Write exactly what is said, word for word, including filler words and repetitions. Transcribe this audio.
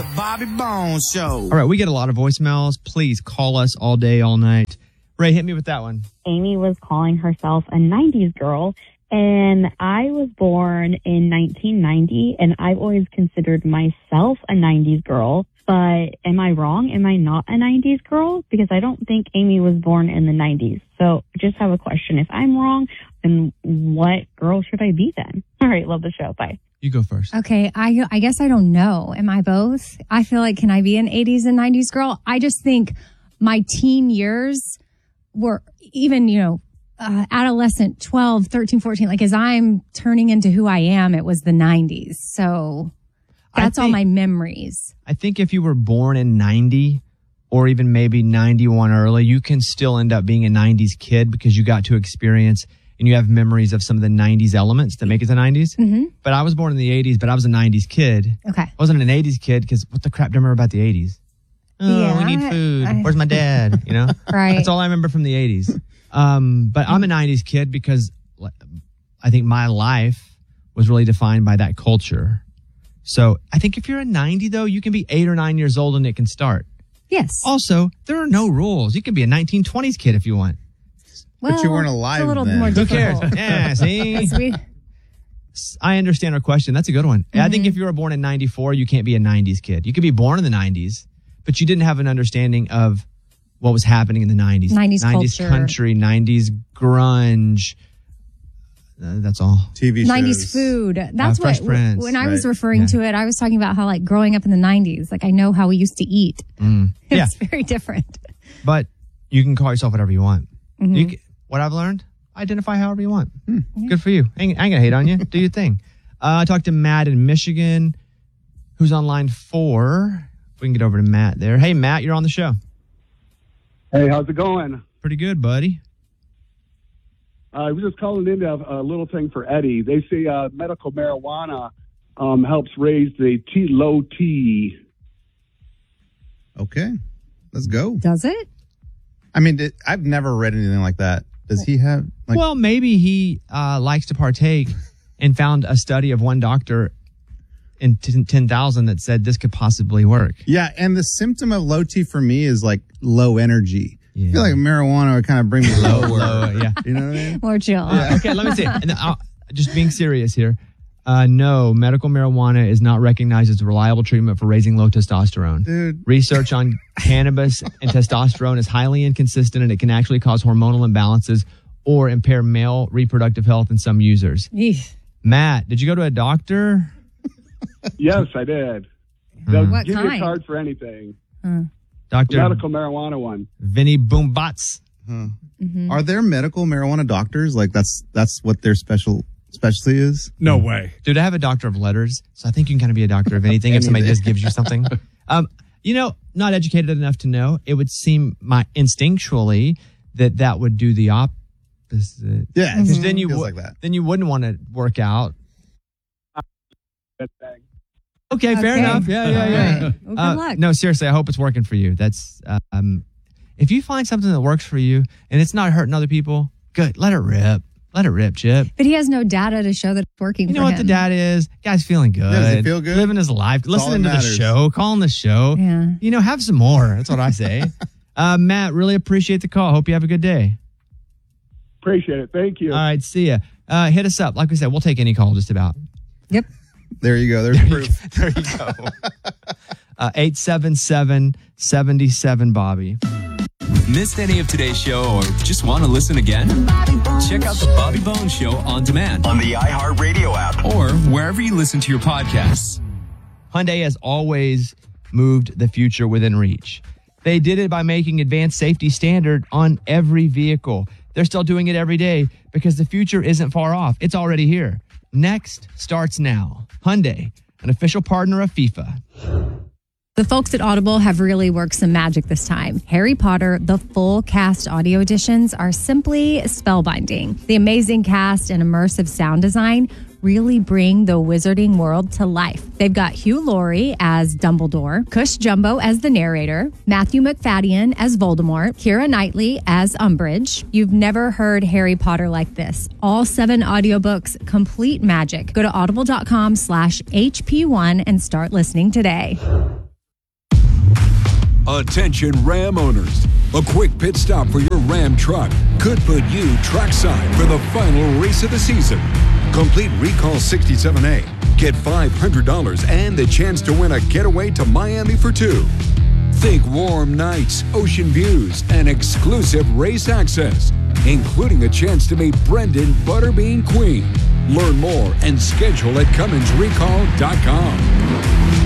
the Bobby Bones Show. All right, we get a lot of voicemails. Please call us all day, all night. Ray, hit me with that one. Amy was calling herself a nineties girl, and I was born in nineteen ninety, and I've always considered myself a nineties girl. But am I wrong? Am I not a nineties girl? Because I don't think Amy was born in the nineties. So I just have a question. If I'm wrong, then what girl should I be then? All right, love the show. Bye. You go first. Okay, I I guess I don't know. Am I both? I feel like, can I be an eighties and nineties girl? I just think my teen years were even, you know, uh, adolescent, twelve, thirteen, fourteen. Like as I'm turning into who I am, it was the nineties. So that's think, all my memories. I think if you were born in ninety or even maybe ninety-one early, you can still end up being a nineties kid because you got to experience and you have memories of some of the nineties elements that make it the nineties. Mm-hmm. But I was born in the eighties, but I was a nineties kid. Okay. I wasn't an eighties kid because what the crap do I remember about the eighties? Oh, yeah, we need food. I, Where's my dad? You know? Right. That's all I remember from the eighties. Um, but I'm a nineties kid because I think my life was really defined by that culture. So I think if you're a ninety, though, you can be eight or nine years old and it can start. Yes. Also, there are no rules. You can be a nineteen twenties kid if you want. Well, but you weren't alive it's a little then. more Who difficult. cares? Yeah, see? we, I understand our question. That's a good one. Mm-hmm. I think if you were born in ninety-four, you can't be a nineties kid. You could be born in the nineties, but you didn't have an understanding of what was happening in the nineties. nineties, nineties culture. Country, nineties grunge. Uh, that's all. T V shows. nineties food. That's Uh, Fresh what, Prince, when I was right. referring Yeah. to it, I was talking about how like growing up in the nineties, like I know how we used to eat. Mm. Yeah, It's very different. but you can call yourself whatever you want. Mm-hmm. You can, what I've learned, identify however you want. Hmm. Good for you. I ain't, I ain't gonna hate on you. Do your thing. Uh, I talked to Matt in Michigan, who's on line four. If we can get over to Matt there. Hey, Matt, you're on the show. Hey, how's it going? Pretty good, buddy. Uh, I was just calling in to have a little thing for Eddie. They say uh, medical marijuana um, helps raise the T low T. Okay, let's go. Does it? I mean, it, I've never read anything like that. Does he have? Like, Well, maybe he uh, likes to partake and found a study of one doctor in ten thousand that said this could possibly work. yeah, and the symptom of low T for me is like low energy. Yeah. I feel like marijuana would kind of bring me lower. Low, yeah. You know what I mean? More chill. Okay, let me see. And then I'll, just being serious here. Uh, no, medical marijuana is not recognized as a reliable treatment for raising low testosterone. Dude. Research on cannabis and testosterone is highly inconsistent, and it can actually cause hormonal imbalances or impair male reproductive health in some users. Eesh. Matt, did you go to a doctor? Yes, I did. They'll What give you kind? a card for anything. Uh, Doctor Medical marijuana one. Vinny Boombots. Huh. mm-hmm. Are there medical marijuana doctors? Like that's that's what their special specialty is? No way. Dude, I have a doctor of letters, so I think you can kind of be a doctor of anything if somebody just gives you something. Um, you know, not educated enough to know, it would seem my instinctually that that would do the opposite. Yeah, Because it then you feels wo- like that. then you wouldn't want to work out. That thing. Okay, fair Okay. enough. Yeah, yeah, yeah. All right. Well, good Uh, luck. No, seriously, I hope it's working for you. That's um, if you find something that works for you and it's not hurting other people, good. Let it rip. Let it rip, Chip. But he has no data to show that it's working You know for what him. the dad is? Guy's feeling good. Yeah, does he feel good? Living his life. all Listening that to the matters. show. Calling the show. Yeah. You know, have some more. That's what I say. uh, Matt, really appreciate the call. Hope you have a good day. Appreciate it. Thank you. All right, see ya. Uh, hit us up. Like we said, we'll take any call just about. Yep. There you go. There's proof. There you go. uh, eight seven seven, seven seven, Bobby. Missed any of today's show or just want to listen again? Check out the Bobby Bones Show on demand on the iHeartRadio app or wherever you listen to your podcasts. Hyundai has always moved the future within reach. They did it by making advanced safety standard on every vehicle. They're still doing it every day because the future isn't far off. It's already here. Next starts now. Hyundai, an official partner of FIFA. The folks at Audible have really worked some magic this time. Harry Potter, the full cast audio editions are simply spellbinding. The amazing cast and immersive sound design really bring the wizarding world to life. They've got Hugh Laurie as Dumbledore, Cush Jumbo as the narrator, Matthew McFadden as Voldemort, Keira Knightley as Umbridge. You've never heard Harry Potter like this. All seven audiobooks, complete magic. Go to audible.com slash HP1 and start listening today. Attention Ram owners. A quick pit stop for your Ram truck could put you trackside for the final race of the season. Complete Recall sixty-seven A. Get five hundred dollars and the chance to win a getaway to Miami for two. Think warm nights, ocean views, and exclusive race access, including a chance to meet Brendan Butterbean Queen. Learn more and schedule at Cummins Recall dot com.